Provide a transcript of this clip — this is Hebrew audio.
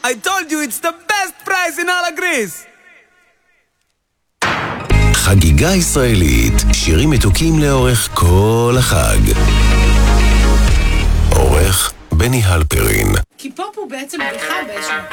I told you it's the best price in all of Greece. חגיגה ישראלית, שירים מתוקים לאורך כל החג. עורך בני הלפרין. כי פופ הוא בעצם בדיחה באיזשהו